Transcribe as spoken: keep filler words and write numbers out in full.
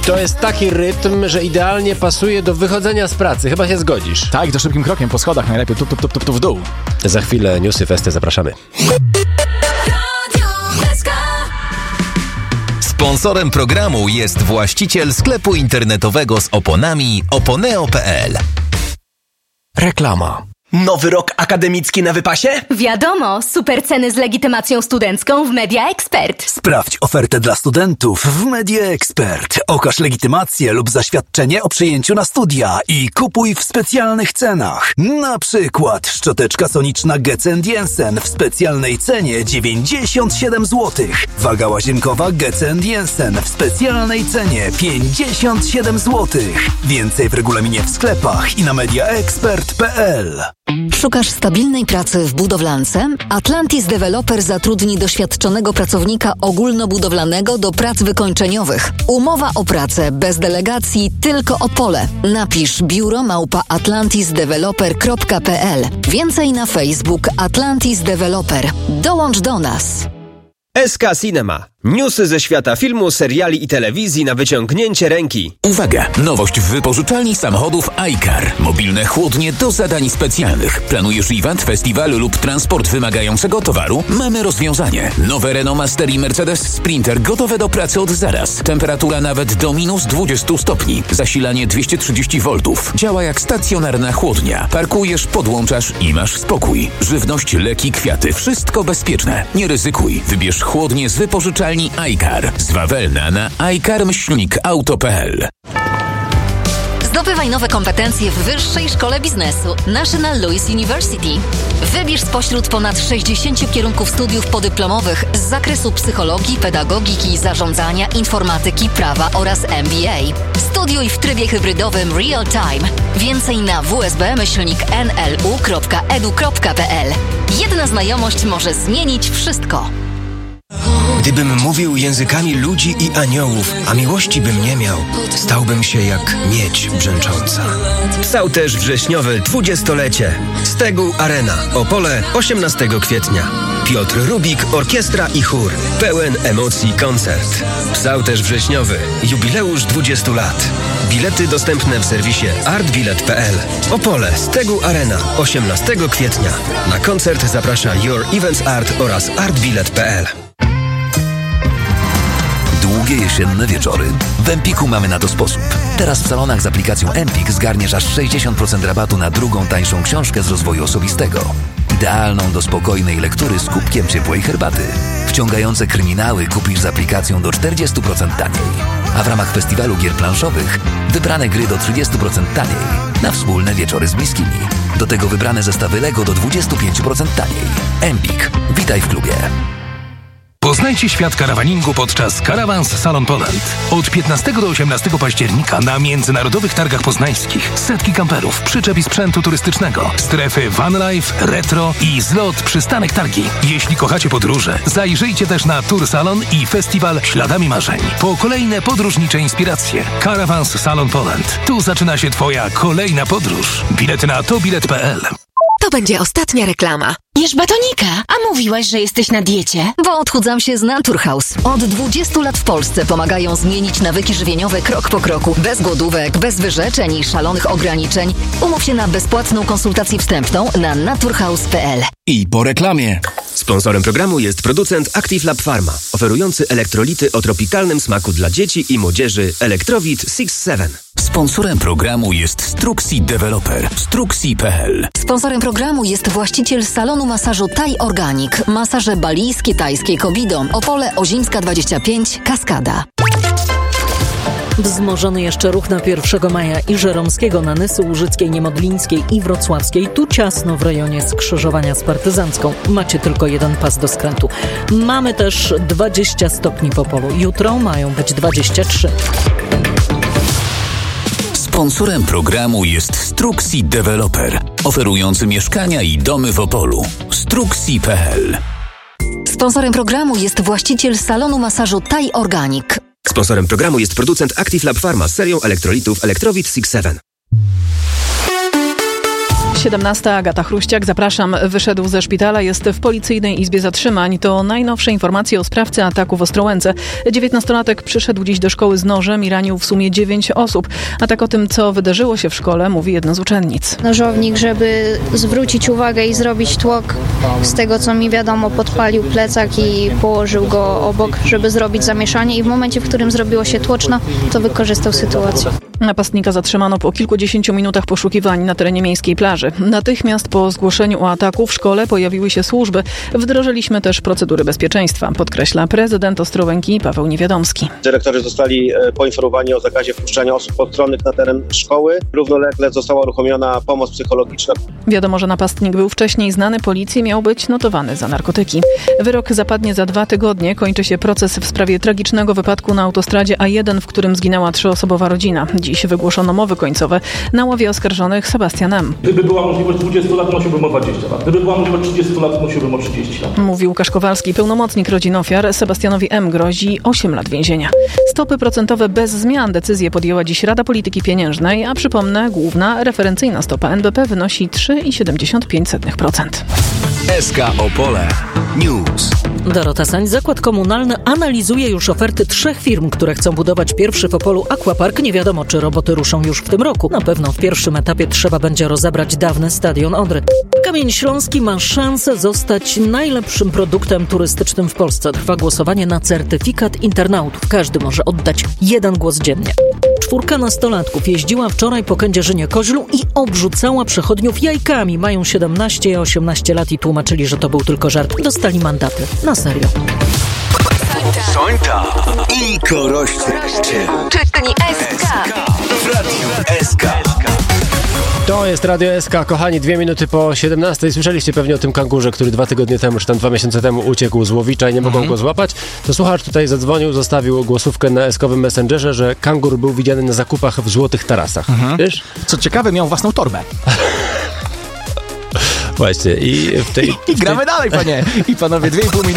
To jest taki rytm, że idealnie pasuje do wychodzenia z pracy. Chyba się zgodzisz. Tak, to szybkim krokiem po schodach najlepiej tup, tup, tup, tup, tup w dół. Za chwilę newsy, festy, zapraszamy. Sponsorem programu jest właściciel sklepu internetowego z oponami oponeo kropka pe el. Reklama. Nowy rok akademicki na wypasie? Wiadomo, super ceny z legitymacją studencką w Media Expert. Sprawdź ofertę dla studentów w Media Expert. Okaż legitymację lub zaświadczenie o przyjęciu na studia i kupuj w specjalnych cenach. Na przykład szczoteczka soniczna Getz and Jensen w specjalnej cenie dziewięćdziesiąt siedem złotych. Waga łazienkowa Getz and Jensen w specjalnej cenie pięćdziesiąt siedem złotych. Więcej w regulaminie w sklepach i na media expert kropka pe el. Szukasz stabilnej pracy w budowlance? Atlantis Developer zatrudni doświadczonego pracownika ogólnobudowlanego do prac wykończeniowych. Umowa o pracę bez delegacji, tylko Opole. Napisz biuro małpa atlantis developer kropka pe el. Więcej na Facebook Atlantis Developer. Dołącz do nas. S K Cinema. Newsy ze świata filmu, seriali i telewizji na wyciągnięcie ręki. Uwaga! Nowość w wypożyczalni samochodów iCar. Mobilne chłodnie do zadań specjalnych. Planujesz event, festiwal lub transport wymagającego towaru? Mamy rozwiązanie. Nowe Renault Master i Mercedes Sprinter gotowe do pracy od zaraz. Temperatura nawet do minus dwadzieścia stopni. Zasilanie dwieście trzydzieści woltów. Działa jak stacjonarna chłodnia. Parkujesz, podłączasz i masz spokój. Żywność, leki, kwiaty. Wszystko bezpieczne. Nie ryzykuj. Wybierz chłodnie z wypożyczalni iCar. Z Wawelna na icar myślnik auto kropka pe el. Zdobywaj nowe kompetencje w Wyższej Szkole Biznesu National Louis University. Wybierz spośród ponad sześćdziesięciu kierunków studiów podyplomowych z zakresu psychologii, pedagogiki, zarządzania, informatyki, prawa oraz M B A. Studiuj w trybie hybrydowym real time. Więcej na w s b myślnik n l u kropka e d u kropka pe el. Jedna znajomość może zmienić wszystko. Gdybym mówił językami ludzi i aniołów, a miłości bym nie miał, stałbym się jak miedź brzęcząca. Psał też wrześniowe dwudziestolecie. Stegu Arena, Opole, osiemnastego kwietnia. Piotr Rubik, orkiestra i chór. Pełen emocji koncert. Psał też wrześniowy, jubileusz dwudziestu lat. Bilety dostępne w serwisie artbilet kropka pe el. Opole, Stegu Arena, osiemnastego kwietnia. Na koncert zaprasza Your Events Art oraz artbilet kropka pe el. Długie jesienne wieczory. W Empiku mamy na to sposób. Teraz w salonach z aplikacją Empik zgarniesz aż sześćdziesiąt procent rabatu na drugą tańszą książkę z rozwoju osobistego. Idealną do spokojnej lektury z kubkiem ciepłej herbaty. Wciągające kryminały kupisz z aplikacją do czterdzieści procent taniej. A w ramach festiwalu gier planszowych wybrane gry do trzydzieści procent taniej. Na wspólne wieczory z bliskimi. Do tego wybrane zestawy Lego do dwadzieścia pięć procent taniej. Empik. Witaj w klubie. Poznajcie świat karawaningu podczas Caravans Salon Poland. Od piętnastego do osiemnastego października na międzynarodowych targach poznańskich setki kamperów, przyczep i sprzętu turystycznego, strefy vanlife, retro i zlot przystanek targi. Jeśli kochacie podróże, zajrzyjcie też na Tour Salon i festiwal Śladami Marzeń. Po kolejne podróżnicze inspiracje. Caravans Salon Poland. Tu zaczyna się Twoja kolejna podróż. Bilety na tobilet kropka pe el. To będzie ostatnia reklama. Jesz batonika, a mówiłaś, że jesteś na diecie? Bo odchudzam się z Naturhaus. Od dwudziestu lat w Polsce pomagają zmienić nawyki żywieniowe krok po kroku. Bez głodówek, bez wyrzeczeń i szalonych ograniczeń. Umów się na bezpłatną konsultację wstępną na naturhaus kropka pe el. I po reklamie. Sponsorem programu jest producent Active Lab Pharma, oferujący elektrolity o tropikalnym smaku dla dzieci i młodzieży Electrowit six seven. Sponsorem programu jest Struxi Developer. Struxi kropka pe el. Sponsorem programu jest właściciel salonu masażu Thai Organic. Masaże balijskie, tajskie, Kobido. Opole, Ozimska dwadzieścia pięć, Kaskada. Wzmożony jeszcze ruch na pierwszego maja i Żeromskiego na Nysy Łużyckiej, Niemodlińskiej i Wrocławskiej. Tu ciasno w rejonie skrzyżowania z Partyzancką. Macie tylko jeden pas do skrętu. Mamy też dwadzieścia stopni po polu. Jutro mają być dwadzieścia trzy. Sponsorem programu jest Struxi Developer, oferujący mieszkania i domy w Opolu. Struxi kropka pe el. Sponsorem programu jest właściciel salonu masażu Thai Organic. Sponsorem programu jest producent Active Lab Pharma z serią elektrolitów Electrowit six seven. siedemnasta, Agata Chruściak, zapraszam. Wyszedł ze szpitala, jest w policyjnej izbie zatrzymań. To najnowsze informacje o sprawcy ataku w Ostrołęce. dziewiętnastolatek przyszedł dziś do szkoły z nożem i ranił w sumie dziewięć osób. A tak o tym, co wydarzyło się w szkole, mówi jedna z uczennic. Nożownik, żeby zwrócić uwagę i zrobić tłok, z tego co mi wiadomo, podpalił plecak i położył go obok, żeby zrobić zamieszanie, i w momencie, w którym zrobiło się tłoczno, to wykorzystał sytuację. Napastnika zatrzymano po kilkudziesięciu minutach poszukiwań na terenie miejskiej plaży. Natychmiast po zgłoszeniu o ataku w szkole pojawiły się służby. Wdrożyliśmy też procedury bezpieczeństwa, podkreśla prezydent Ostrołęki Paweł Niewiadomski. Dyrektorzy zostali poinformowani o zakazie wpuszczania osób postronnych na teren szkoły. Równolegle została uruchomiona pomoc psychologiczna. Wiadomo, że napastnik był wcześniej znany policji, miał być notowany za narkotyki. Wyrok zapadnie za dwa tygodnie. Kończy się proces w sprawie tragicznego wypadku na autostradzie A jeden, w którym zginęła trzyosobowa rodzina. Dziś wygłoszono mowy końcowe. Na ławie oskarżonych Sebastian M. Gdyby była możliwość dwudziestu lat, nosiłbym o dwadzieścia lat. Gdyby była możliwość trzydziestu lat, nosiłbym o trzydzieści lat. Mówi Łukasz Kowalski, pełnomocnik rodzin ofiar. Sebastianowi M. grozi osiem lat więzienia. Stopy procentowe bez zmian. Decyzję podjęła dziś Rada Polityki Pieniężnej, a przypomnę, główna referencyjna stopa N B P wynosi trzy przecinek siedemdziesiąt pięć procent. S K Opole News. Dorota Sań, Zakład Komunalny analizuje już oferty trzech firm, które chcą budować pierwszy w Opolu aquapark. Nie wiadomo, czy roboty ruszą już w tym roku. Na pewno w pierwszym etapie trzeba będzie rozebrać dawny stadion Odry. Kamień Śląski ma szansę zostać najlepszym produktem turystycznym w Polsce. Trwa głosowanie na certyfikat internautów. Każdy może oddać jeden głos dziennie. Czwórka nastolatków jeździła wczoraj po Kędzierzynie-Koźlu i obrzucała przechodniów jajkami. Mają siedemnaście i osiemnaście lat i tłumaczyli, że to był tylko żart. Dostali mandaty. Na serio. Sońta i Koroście. Czytni S K. W Radiu S K. To jest Radio S K, kochani, dwie minuty po siedemnastej. Słyszeliście pewnie o tym kangurze, który dwa tygodnie temu, czy tam dwa miesiące temu uciekł z Łowicza i nie mogą Mhm. go złapać. To słuchacz tutaj zadzwonił, zostawił głosówkę na eskowym Messengerze, że kangur był widziany na zakupach w Złotych Tarasach. Mhm. Wiesz? Co ciekawe, miał własną torbę. Właśnie. I w tej... I gramy dalej, panie i panowie. Dwie i pół minuty.